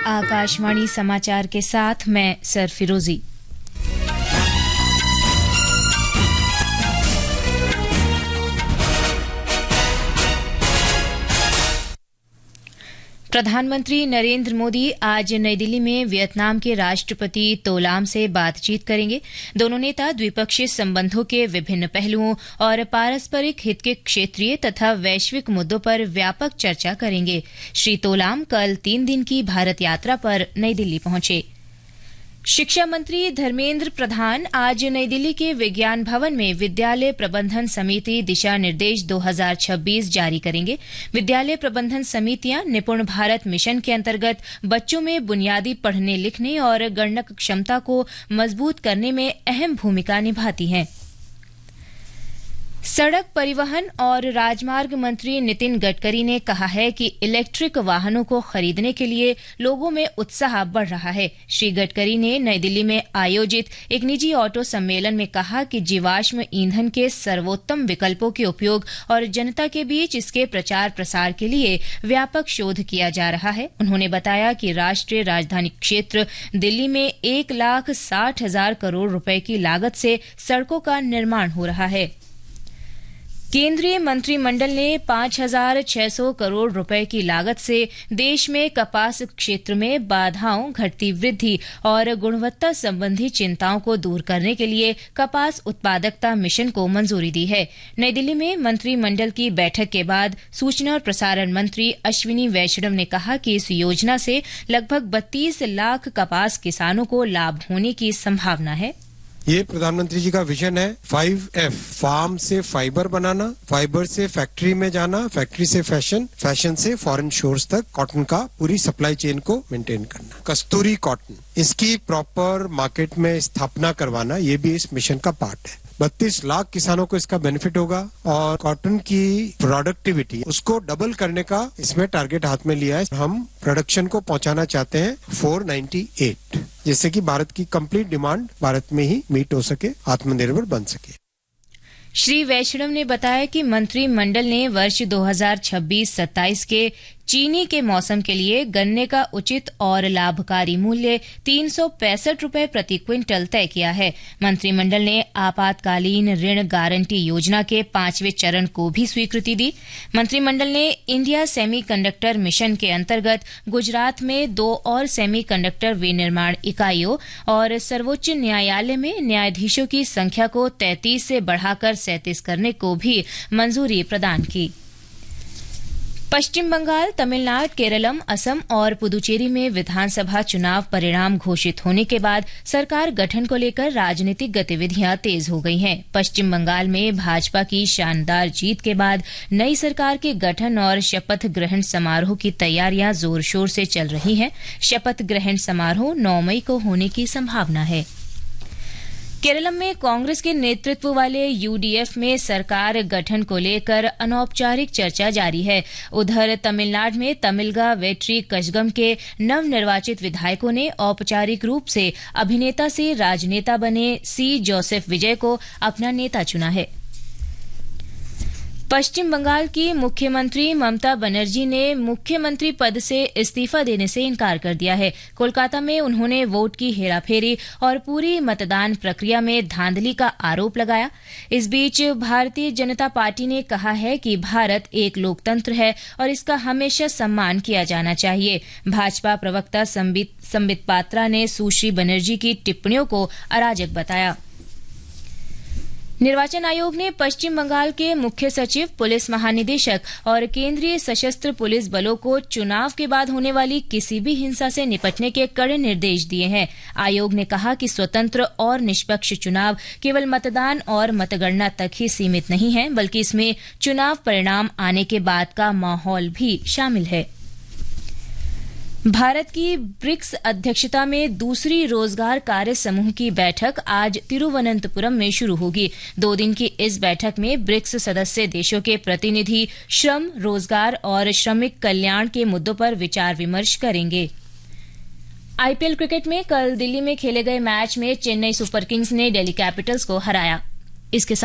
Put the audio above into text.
आकाशवाणी समाचार के साथ मैं सरफिरोजी। प्रधानमंत्री नरेंद्र मोदी आज नई दिल्ली में वियतनाम के राष्ट्रपति तो लाम से बातचीत करेंगे। दोनों नेता द्विपक्षीय संबंधों के विभिन्न पहलुओं और पारस्परिक हित के क्षेत्रीय तथा वैश्विक मुद्दों पर व्यापक चर्चा करेंगे। श्री तो लाम कल 3 दिन की भारत यात्रा पर नई दिल्ली पहुंचे। शिक्षा मंत्री धर्मेंद्र प्रधान आज नई दिल्ली के विज्ञान भवन में विद्यालय प्रबंधन समिति दिशा निर्देश 2026 जारी करेंगे। विद्यालय प्रबंधन समितियां निपुण भारत मिशन के अंतर्गत बच्चों में बुनियादी पढ़ने लिखने और गणक क्षमता को मजबूत करने में अहम भूमिका निभाती हैं। सड़क परिवहन और राजमार्ग मंत्री नितिन गडकरी ने कहा है कि इलेक्ट्रिक वाहनों को खरीदने के लिए लोगों में उत्साह बढ़ रहा है। श्री गडकरी ने नई दिल्ली में आयोजित एक निजी ऑटो सम्मेलन में कहा कि जीवाश्म ईंधन के सर्वोत्तम विकल्पों के उपयोग और जनता के बीच इसके प्रचार प्रसार के लिए व्यापक शोध किया जा रहा है। उन्होंने बताया कि राष्ट्रीय राजधानी क्षेत्र दिल्ली में 1,60,000 करोड़ रुपए की लागत से सड़कों का निर्माण हो रहा है। केंद्रीय मंत्रिमंडल ने 5,600 करोड़ रुपए की लागत से देश में कपास क्षेत्र में बाधाओं, घटती वृद्धि और गुणवत्ता संबंधी चिंताओं को दूर करने के लिए कपास उत्पादकता मिशन को मंजूरी दी है। नई दिल्ली में मंत्रिमंडल की बैठक के बाद सूचना और प्रसारण मंत्री अश्विनी वैष्णव ने कहा कि इस योजना से लगभग 32 लाख कपास किसानों को लाभ होने की संभावना है। ये प्रधानमंत्री जी का विजन है 5F, फार्म से फाइबर बनाना, फाइबर से फैक्ट्री में जाना, फैक्ट्री से फैशन, फैशन से फॉरेन शोर्स तक कॉटन का पूरी सप्लाई चेन को मेंटेन करना। कस्तूरी कॉटन, इसकी प्रॉपर मार्केट में स्थापना करवाना, ये भी इस मिशन का पार्ट है। 32 लाख किसानों को इसका बेनिफिट होगा और कॉटन की प्रोडक्टिविटी उसको डबल करने का इसमें टारगेट हाथ में लिया है। हम प्रोडक्शन को पहुंचाना चाहते हैं 498, जिससे कि भारत की कंप्लीट डिमांड भारत में ही मीट हो सके, आत्मनिर्भर बन सके। श्री वैष्णव ने बताया कि मंत्रिमंडल ने वर्ष 2026-27 के चीनी के मौसम के लिए गन्ने का उचित और लाभकारी मूल्य 365 रुपए प्रति क्विंटल तय किया है। मंत्रिमंडल ने आपातकालीन ऋण गारंटी योजना के 5वें चरण को भी स्वीकृति दी। मंत्रिमंडल ने इंडिया सेमीकंडक्टर मिशन के अंतर्गत गुजरात में 2 और सेमीकंडक्टर विनिर्माण इकाइयों और सर्वोच्च न्यायालय में न्यायाधीशों की संख्या को 33 से बढ़ाकर 37 करने को भी मंजूरी प्रदान की। पश्चिम बंगाल, तमिलनाडु, केरलम, असम और पुदुचेरी में विधानसभा चुनाव परिणाम घोषित होने के बाद सरकार गठन को लेकर राजनीतिक गतिविधियां तेज हो गई हैं। पश्चिम बंगाल में भाजपा की शानदार जीत के बाद नई सरकार के गठन और शपथ ग्रहण समारोह की तैयारियां जोर शोर से चल रही हैं। शपथ ग्रहण समारोह 9 मई को होने की संभावना है। केरलम में कांग्रेस के नेतृत्व वाले यूडीएफ में सरकार गठन को लेकर अनौपचारिक चर्चा जारी है। उधर तमिलनाडु में तमिलगा वेट्री कजगम के नवनिर्वाचित विधायकों ने औपचारिक रूप से अभिनेता से राजनेता बने सी जोसेफ विजय को अपना नेता चुना है। पश्चिम बंगाल की मुख्यमंत्री ममता बनर्जी ने मुख्यमंत्री पद से इस्तीफा देने से इनकार कर दिया है। कोलकाता में उन्होंने वोट की हेराफेरी और पूरी मतदान प्रक्रिया में धांधली का आरोप लगाया। इस बीच भारतीय जनता पार्टी ने कहा है कि भारत एक लोकतंत्र है और इसका हमेशा सम्मान किया जाना चाहिए। भाजपा प्रवक्ता संबित पात्रा ने सुश्री बनर्जी की टिप्पणियों को अराजक बताया। निर्वाचन आयोग ने पश्चिम बंगाल के मुख्य सचिव, पुलिस महानिदेशक और केंद्रीय सशस्त्र पुलिस बलों को चुनाव के बाद होने वाली किसी भी हिंसा से निपटने के कड़े निर्देश दिए हैं। आयोग ने कहा कि स्वतंत्र और निष्पक्ष चुनाव केवल मतदान और मतगणना तक ही सीमित नहीं है, बल्कि इसमें चुनाव परिणाम आने के बाद का माहौल भी शामिल है। भारत की ब्रिक्स अध्यक्षता में दूसरी रोजगार कार्य समूह की बैठक आज तिरुवनंतपुरम में शुरू होगी। 2 दिन की इस बैठक में ब्रिक्स सदस्य देशों के प्रतिनिधि श्रम, रोजगार और श्रमिक कल्याण के मुद्दों पर विचार विमर्श करेंगे। आईपीएल क्रिकेट में कल दिल्ली में खेले गए मैच में चेन्नई सुपर किंग्स ने दिल्ली कैपिटल्स को हराया। इसके